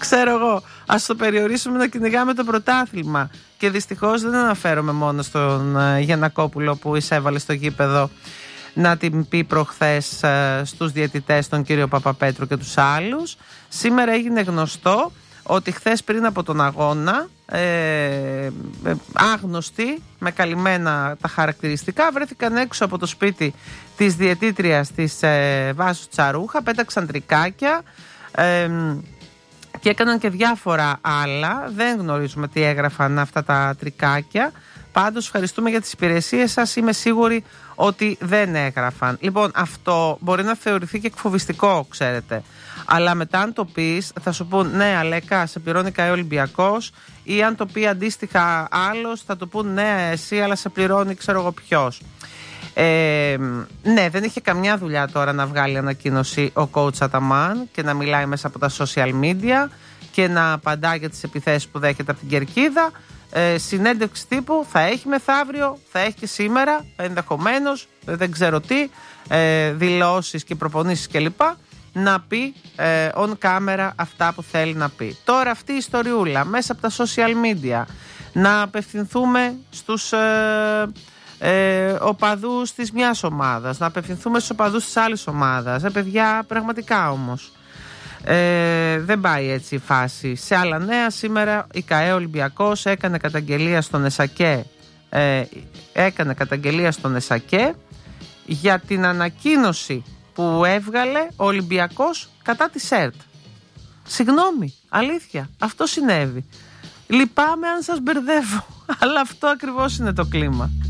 Ξέρω εγώ, ας το περιορίσουμε να κυνηγάμε το πρωτάθλημα. Και δυστυχώς δεν αναφέρομαι μόνο στον Γιαννακόπουλο που εισέβαλε στο γήπεδο να την πει προχθές στους διαιτητές, τον κύριο Παπαπέτρου και τους άλλους. Σήμερα έγινε γνωστό ότι χθες πριν από τον αγώνα άγνωστοι με καλυμμένα τα χαρακτηριστικά βρέθηκαν έξω από το σπίτι της διαιτήτριας της Βάσου Τσαρούχα, πέταξαν τρικάκια και έκαναν και διάφορα άλλα. Δεν γνωρίζουμε τι έγραφαν αυτά τα τρικάκια. Πάντως ευχαριστούμε για τις υπηρεσίες σας. Είμαι σίγουρη ότι δεν έγραφαν. Λοιπόν, αυτό μπορεί να θεωρηθεί και εκφοβιστικό, ξέρετε. Αλλά μετά αν το πεις θα σου πούν ναι Αλέκα σε πληρώνει ΚΑΕ Ολυμπιακός, ή αν το πει αντίστοιχα άλλος θα του πούν ναι εσύ αλλά σε πληρώνει ξέρω εγώ ποιος. Ναι, δεν είχε καμιά δουλειά τώρα να βγάλει ανακοίνωση ο coach Αταμάν και να μιλάει μέσα από τα social media και να απαντά για τις επιθέσεις που δέχεται από την κερκίδα. Συνέντευξη τύπου θα έχει μεθαύριο, θα έχει και σήμερα ενδεχομένως, δεν ξέρω τι, δηλώσεις και προπονήσεις κλπ, να πει on camera αυτά που θέλει να πει. Τώρα αυτή η ιστοριούλα μέσα από τα social media, να απευθυνθούμε στους οπαδούς της μιας ομάδας, να απευθυνθούμε στους οπαδούς της άλλης ομάδας. Παιδιά, πραγματικά όμως δεν πάει έτσι η φάση. Σε άλλα νέα, σήμερα η ΚΑΕ Ολυμπιακός έκανε καταγγελία στον ΕΣΑΚΕ για την ανακοίνωση που έβγαλε ο Ολυμπιακός κατά τη ΕΡΤ. Συγγνώμη, αλήθεια, αυτό συνέβη. Λυπάμαι αν σας μπερδεύω, αλλά αυτό ακριβώς είναι το κλίμα.